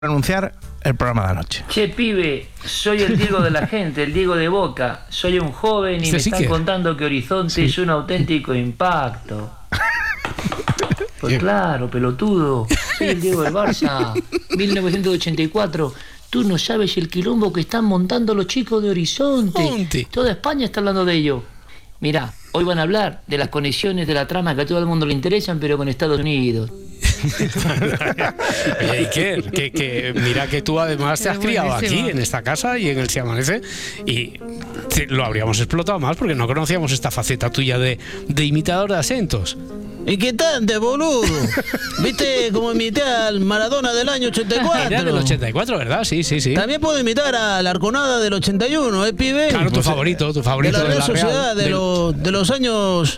anunciar el programa de anoche. Che, pibe, soy el Diego de la gente, el Diego de Boca. Soy un joven y me están contando que Horizonte es un auténtico impacto. Pues claro, pelotudo. Soy el Diego del Barça. 1984. Tú no sabes el quilombo que están montando los chicos de Horizonte. Toda España está hablando de ello. Mirá, hoy van a hablar de las conexiones de la trama que a todo el mundo le interesan, pero con Estados Unidos. Iker, que mira que tú además te has criado aquí en esta casa y en el Si Amanece, y lo habríamos explotado más porque no conocíamos esta faceta tuya de imitador de acentos. Inquietante, boludo. ¿Viste cómo imité al Maradona del año 84? Era del 84, ¿verdad? Sí. También puedo imitar a la Arconada del 81, pibe? Claro, tu favorito de la Real Sociedad de los años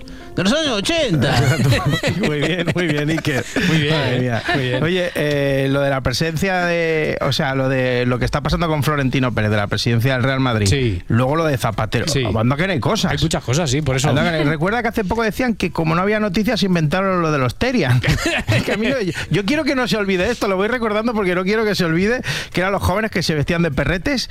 80. Muy bien, Iker. Muy bien. Oye, lo de la presencia de... O sea, lo que está pasando con Florentino Pérez, de la presidencia del Real Madrid. Sí. Luego lo de Zapatero. Sí. Anda que no hay cosas. Hay muchas cosas, sí, por eso. Recuerda que hace poco decían que como no había noticias, inventaron lo de los Terian. Es que a mí yo quiero que no se olvide esto, lo voy recordando porque no quiero que se olvide que eran los jóvenes que se vestían de perretes.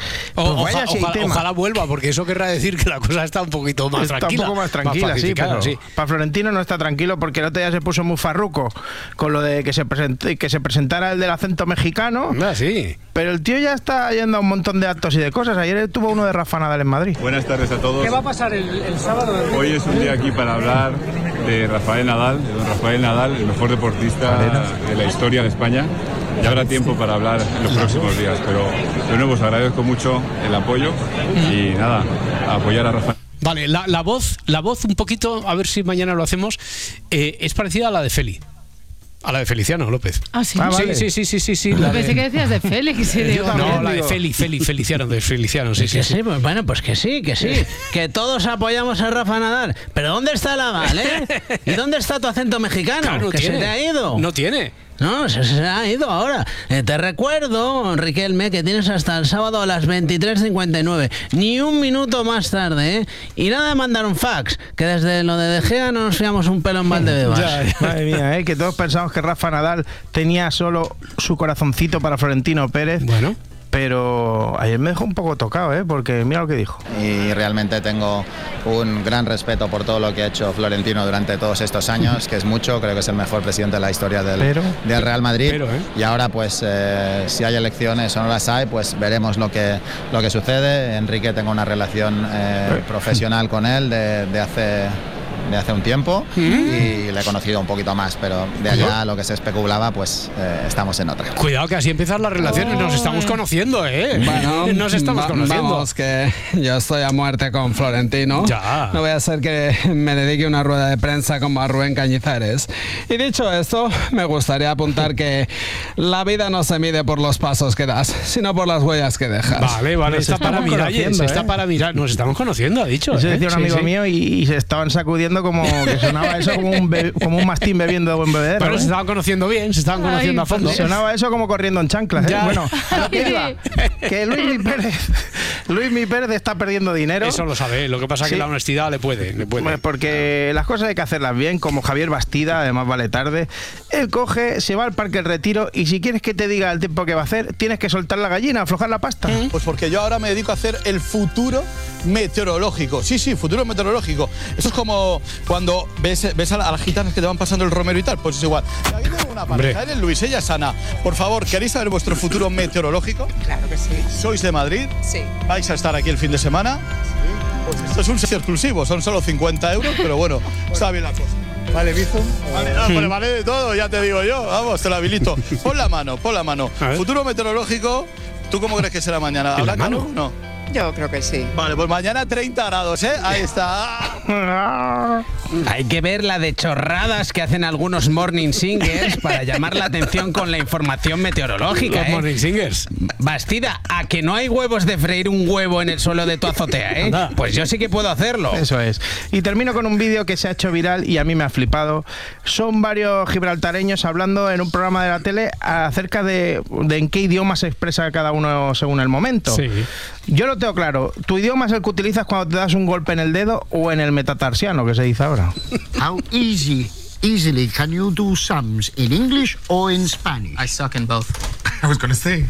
Ojalá vuelva, porque eso querrá decir que la cosa está un poquito más tranquila. Está un poco más tranquila, sí, pero sí. Para Florentino no está tranquilo porque el otro día se puso muy farruco con lo de que se presentara el del acento mexicano. Sí. Pero el tío ya está yendo a un montón de actos y de cosas. Ayer tuvo uno de Rafa Nadal en Madrid. Buenas tardes a todos. ¿Qué va a pasar el sábado? Hoy es un día aquí para hablar de Rafael Nadal, el mejor deportista de la historia de España. Ya habrá tiempo para hablar en los próximos días, pero de nuevo os agradezco mucho el apoyo y nada, a apoyar a Rafael. Vale, la voz un poquito, a ver si mañana lo hacemos, es parecida a la de Feli. A la de Feliciano López. ¿Ah, sí? Sí. Pensé que decías de Félix. No, la de Feliciano, sí. Bueno, pues que sí. Que todos apoyamos a Rafa Nadal. Pero ¿dónde está la Val, ¿Y dónde está tu acento mexicano? Claro, que tiene. Se te ha ido. No tiene. No, se ha ido ahora. Te recuerdo, Riquelme, que tienes hasta el sábado a las 23:59. Ni un minuto más tarde, Y nada de mandar un fax, que desde lo de Gea no nos fiamos un pelo en Valdebebas. Madre mía, que todos pensamos que Rafa Nadal tenía solo su corazoncito para Florentino Pérez. Bueno. Pero ayer me dejó un poco tocado, porque mira lo que dijo. Y realmente tengo un gran respeto por todo lo que ha hecho Florentino durante todos estos años, que es mucho, creo que es el mejor presidente de la historia del Real Madrid. Y ahora pues si hay elecciones o no las hay, pues veremos lo que sucede. Enrique, tengo una relación profesional con él de hace un tiempo y le he conocido un poquito más, pero de allá lo que se especulaba, pues estamos en otra. Cuidado, que así empiezan las relaciones, nos estamos conociendo, Bueno, nos estamos conociendo. Vamos, que yo estoy a muerte con Florentino. Ya. No voy a hacer que me dedique una rueda de prensa como a Rubén Cañizares. Y dicho esto, me gustaría apuntar que la vida no se mide por los pasos que das, sino por las huellas que dejas. Vale, está para mirar, nos estamos conociendo, ha dicho. Eso decía un amigo mío y se estaban sacudiendo como que sonaba eso como un mastín bebiendo de buen bebedero. Pero se estaban conociendo bien, se estaban conociendo a fondo. Sonaba eso como corriendo en chanclas. Bueno, a lo que iba, que Luismi Pérez está perdiendo dinero. Eso lo sabe, lo que pasa es que la honestidad le puede. Pues porque las cosas hay que hacerlas bien, como Javier Bastida, además vale tarde. Él coge, se va al Parque El Retiro y si quieres que te diga el tiempo que va a hacer, tienes que soltar la gallina, aflojar la pasta. Pues porque yo ahora me dedico a hacer el futuro meteorológico. Sí, futuro meteorológico. Eso es como cuando ves a las gitanas que te van pasando el romero y tal, pues es igual. Aquí tengo una pareja, eres Luis, ella es Ana. Por favor, ¿queréis saber vuestro futuro meteorológico? Claro que sí. ¿Sois de Madrid? Sí. ¿Vais a estar aquí el fin de semana? Sí. Pues esto es un servicio exclusivo, son solo 50 euros, pero bueno, está bien la cosa. ¿Vale, Bizo? Vale de todo, ya te digo yo. Vamos, te lo habilito. Pon la mano. Futuro meteorológico, ¿tú cómo crees que será mañana? ¿Habrá calor o no? Yo creo que sí. Vale, pues mañana 30 grados, Ahí está. Hay que ver la de chorradas que hacen algunos morning singers para llamar la atención con la información meteorológica. Los morning singers. Bastida, ¿a que no hay huevos de freír un huevo en el suelo de tu azotea, Pues yo sí que puedo hacerlo. Eso es. Y termino con un vídeo que se ha hecho viral y a mí me ha flipado. Son varios gibraltareños hablando en un programa de la tele acerca de en qué idioma se expresa cada uno según el momento. Sí. Yo lo tengo claro. ¿Tu idioma es el que utilizas cuando te das un golpe en el dedo o en el metatarsiano, que se dice ahora? How easily can you do sums in English or in Spanish? I suck in both. I was going to say.